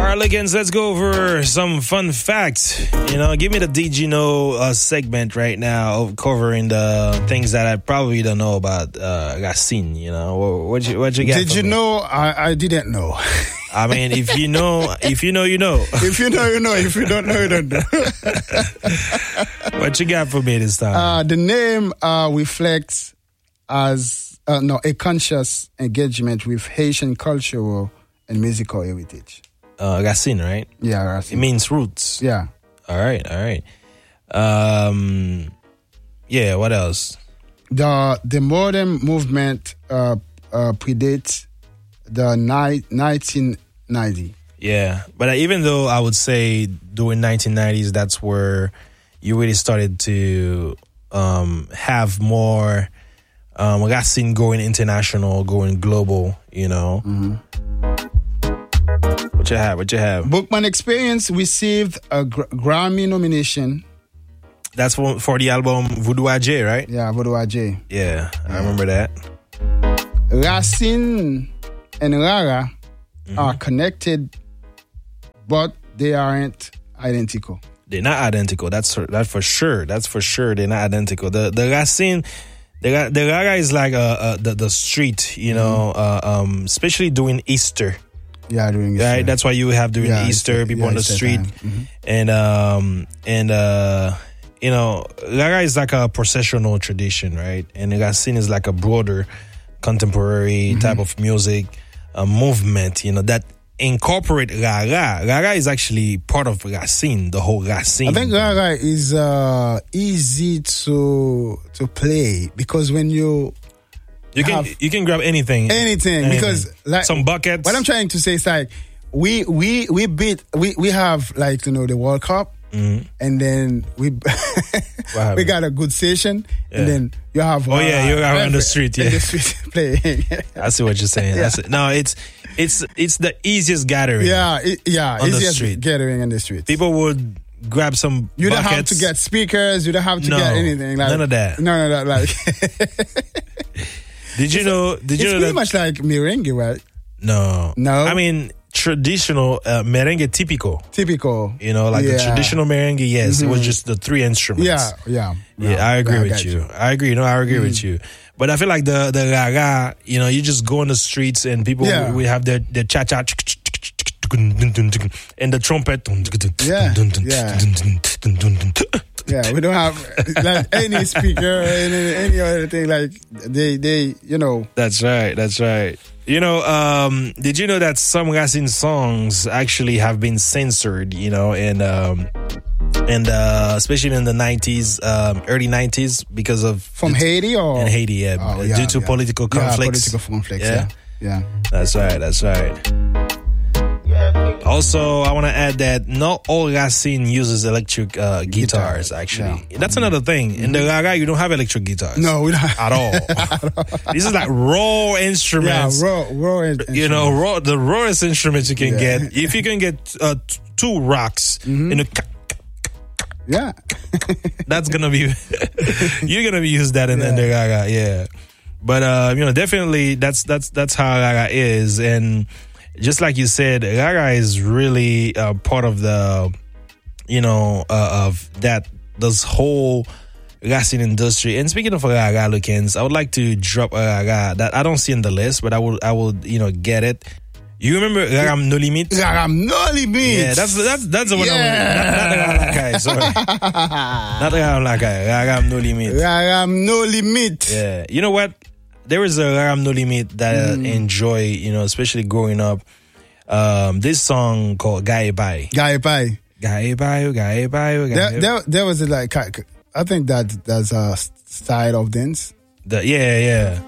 right, Lickens, let's go over some fun facts. Give me the Did You Know segment right now of covering the things that I probably don't know about Racine. What you got? Did you know? I didn't know. I mean, if you know, you know. If you know, you know. If you don't know, you don't know. What you got for me this time? The name reflects as a conscious engagement with Haitian cultural and musical heritage. Racine, right? Yeah, Racine. It means roots. Yeah. All right. Yeah, what else? The modern movement predates the 1990. Yeah, but even though I would say during 1990s, that's where you really started to have more Racine going international, going global, Mm-hmm. What you have? Bookman Experience received a Grammy nomination. That's for the album Voodoo Ajay, right? Yeah, Voodoo Ajay. Yeah, I remember that. Racine and Rara are connected, but they aren't identical. They're not identical. That's for sure. That's for sure. They're not identical. The Racine, the Rara is like the street, especially during Easter. Yeah, during Easter. Right, that's why you have during Easter people on the street, and Rara is like a processional tradition, right? And Racine is like a broader, contemporary type of music movement, that incorporate Rara. Rara is actually part of Racine, the whole Racine. I think Rara is easy to play because when you can grab anything because like some buckets. What I'm trying to say is like we have like the World Cup. Mm-hmm. And then we got a good station, and then you have you're around the street, in the street playing. I see what you're saying. Yeah. No, it's the easiest gathering. On the street. Gathering in the street. People would grab some. You don't buckets. have to get speakers. You don't have to get anything. Like, none of that. None of that. Like, Did you know? It's pretty much like merengue, right? No. I mean, traditional merengue typical. The traditional merengue. Yes, it was just the three instruments. Yeah. I agree with you. I agree. No, I agree with you. But I feel like the Rara, you just go on the streets and people we have their cha-cha and the trumpet. Yeah, we don't have like any speaker, any other thing. Like they. That's right. Did you know that some Racine songs actually have been censored? And especially in the 90s, early 90s, because of from Haiti or in Haiti, due to political conflicts. Yeah. That's right. Also, I want to add that not all Racine uses electric guitars, actually. Yeah. That's another thing. In the Rara, you don't have electric guitars. No, we don't. At all. This is like raw instruments. Yeah, raw instruments. The rawest instruments you can get. If you can get two rocks in a... Yeah. That's going to be... You're going to be used that in the Rara, yeah. But, definitely that's how Rara is. And... just like you said, Rara is really part of the, of this whole Racine industry. And speaking of Rara, Lucans, I would like to drop a Rara that I don't see in the list, but I will, get it. You remember Raram No Limit? Raram No Limit. Yeah, that's the one. Not Raram Lakai, sorry. Not Raram Lakai. Raram No Limit. Raram No Limit. Yeah, you know what? There is a Raram No Limit that I enjoy, especially growing up. This song called Gaye Pai. Gaye Pai. Gaye Pai, Gaye Pai. There was like, I think that's a style of dance. Yeah.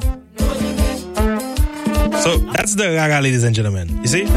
So that's the Rara, ladies and gentlemen. You see?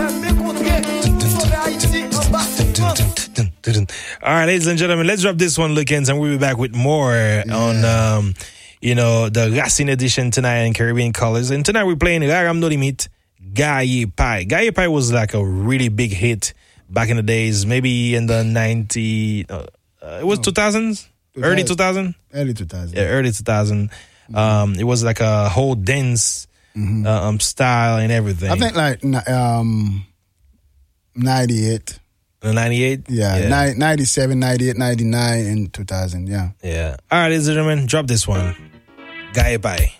All right, ladies and gentlemen, let's drop this one, Lookins, and we'll be back with more on... the Racine edition tonight in Caribbean Colors. And tonight we're playing Raram No Limit, Gaye Pai. Gaye Pai was like a really big hit back in the days, maybe in the 90s. It was 2000s? Early 2000? Early 2000. Yeah, early 2000. It was like a whole dance style and everything. I think like 98. The 98? Yeah. 97, 98, 99, and 2000. Yeah. Yeah. All right, ladies and gentlemen, drop this one. Guy Bye.